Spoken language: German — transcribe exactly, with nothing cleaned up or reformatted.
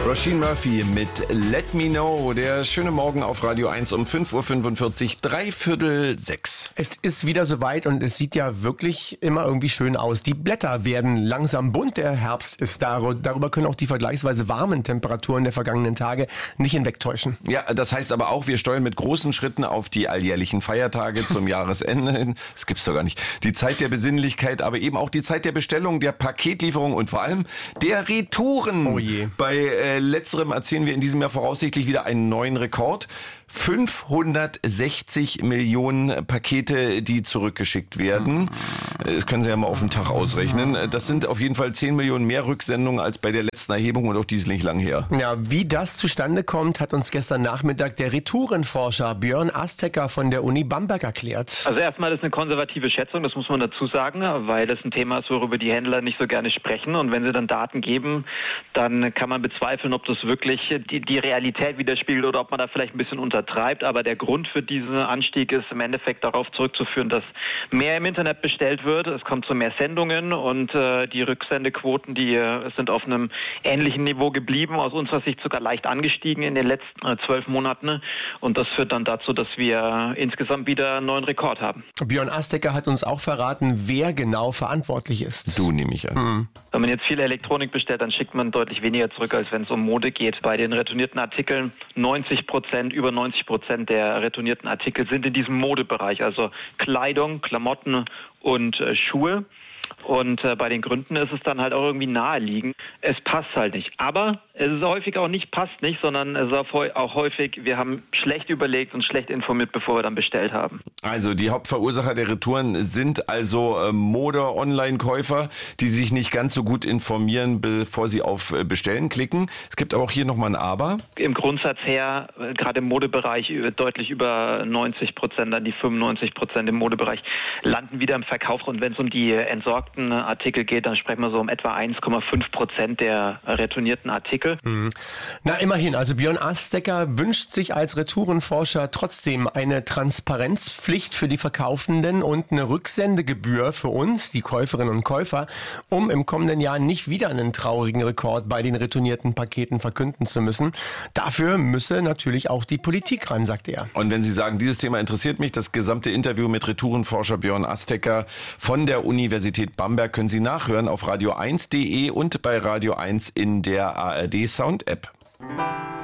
Roisin Murphy mit Let Me Know. Der schöne Morgen auf Radio eins um fünf Uhr fünfundvierzig, dreiviertel sechs. Es ist wieder soweit und es sieht ja wirklich immer irgendwie schön aus. Die Blätter werden langsam bunt, der Herbst ist da. Darüber können auch die vergleichsweise warmen Temperaturen der vergangenen Tage nicht hinwegtäuschen. Ja, das heißt aber auch, wir steuern mit großen Schritten auf die alljährlichen Feiertage zum Jahresende hin. Das gibt's doch gar nicht. Die Zeit der Besinnlichkeit, aber eben auch die Zeit der Bestellung, der Paketlieferung und vor allem der Retouren. Oh je. Bei äh, letzterem erzählen wir in diesem Jahr voraussichtlich wieder einen neuen Rekord. fünfhundertsechzig Millionen Pakete, die zurückgeschickt werden. Das können Sie ja mal auf den Tag ausrechnen. Das sind auf jeden Fall zehn Millionen mehr Rücksendungen als bei der letzten Erhebung und auch die ist nicht lang her. Ja, wie das zustande kommt, hat uns gestern Nachmittag der Retourenforscher Björn Astecker von der Uni Bamberg erklärt. Also erstmal, das ist eine konservative Schätzung, das muss man dazu sagen, weil das ein Thema ist, worüber die Händler nicht so gerne sprechen. Und wenn sie dann Daten geben, dann kann man bezweifeln, ob das wirklich die, die Realität widerspiegelt oder ob man da vielleicht ein bisschen unter treibt, aber der Grund für diesen Anstieg ist im Endeffekt darauf zurückzuführen, dass mehr im Internet bestellt wird. Es kommt zu mehr Sendungen und äh, die Rücksendequoten, die äh, sind auf einem ähnlichen Niveau geblieben, aus unserer Sicht sogar leicht angestiegen in den letzten äh, zwölf Monaten und das führt dann dazu, dass wir insgesamt wieder einen neuen Rekord haben. Björn Astecker hat uns auch verraten, wer genau verantwortlich ist. Du, nehme ich an. Mhm. Wenn man jetzt viel Elektronik bestellt, dann schickt man deutlich weniger zurück, als wenn es um Mode geht. Bei den retournierten Artikeln neunzig Prozent, über neunzig Prozent der retournierten Artikel sind in diesem Modebereich, also Kleidung, Klamotten und äh, Schuhe. Und äh, bei den Gründen ist es dann halt auch irgendwie naheliegend. Es passt halt nicht. Aber es ist häufig auch nicht, passt nicht, sondern es ist auch häufig, wir haben schlecht überlegt und schlecht informiert, bevor wir dann bestellt haben. Also die Hauptverursacher der Retouren sind also äh, Mode-Online-Käufer, die sich nicht ganz so gut informieren, bevor sie auf äh, Bestellen klicken. Es gibt aber auch hier nochmal ein Aber. Im Grundsatz her, äh, gerade im Modebereich, äh, deutlich über neunzig Prozent, dann die fünfundneunzig Prozent im Modebereich, landen wieder im Verkauf. Und wenn es um die äh, entsorgten Artikel geht, dann sprechen wir so um etwa eins Komma fünf Prozent der retournierten Artikel. Mhm. Na, immerhin. Also Björn Astecker wünscht sich als Retourenforscher trotzdem eine Transparenzpflicht für die Verkaufenden und eine Rücksendegebühr für uns, die Käuferinnen und Käufer, um im kommenden Jahr nicht wieder einen traurigen Rekord bei den retournierten Paketen verkünden zu müssen. Dafür müsse natürlich auch die Politik ran, sagt er. Und wenn Sie sagen, dieses Thema interessiert mich, das gesamte Interview mit Retourenforscher Björn Astecker von der Universität Bamberg können Sie nachhören auf radio eins punkt de und bei Radio eins in der A R D Sound App.